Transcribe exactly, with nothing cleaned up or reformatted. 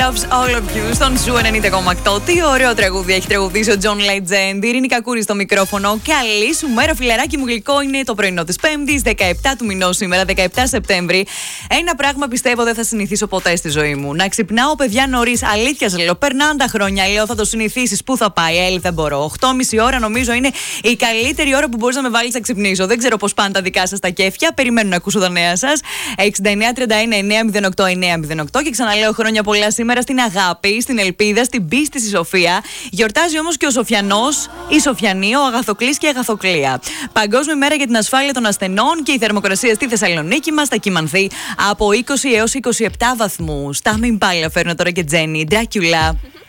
Loves All of You στον Ζου ενενήντα κόμμα οκτώ. Τι ωραίο τραγούδι έχει τραγουδίσει ο John Legend. Ειρήνη Κακούρη στο μικρόφωνο. Καλή σου μέρα, φιλαράκι μου γλυκό. Είναι το πρωινό τη Πέμπτη, δεκαεπτά του μηνό σήμερα, δεκαεπτά Σεπτέμβρη. Ένα πράγμα πιστεύω δεν θα συνηθίσω ποτέ στη ζωή μου. Να ξυπνάω παιδιά νωρίς. Αλήθεια σα λέω, περνάνε τα χρόνια. Λέω θα το συνηθίσει. Πού θα πάει, Έλλη, δεν μπορώ. οκτώ και μισή ώρα νομίζω είναι η καλύτερη ώρα που μπορεί να με βάλει να ξυπνήσω. Δεν ξέρω πώ πάνε τα δικά σα τα κέφια. Περιμένω να ακούσω τα νέα σα. εξήντα εννέα τριάντα ένα εννέα μηδέν οκτώ εννέα μηδέν οκτώ. Και ξαναλέω χρόνια πολλά σήμερα στην αγάπη, στην ελπίδα, στην πίστη, στη Σοφία. Γιορτάζει όμως και ο Σοφιανός, η Σοφιανή, ο Αγαθοκλής και η Αγαθοκλία. Παγκόσμια μέρα για την ασφάλεια των ασθενών και η θερμοκρασία στη Θεσσαλονίκη μας θα κυμανθεί από είκοσι έως είκοσι επτά βαθμούς. Τα μην πάλι φέρνω τώρα και Τζένι, Ντράκιουλα.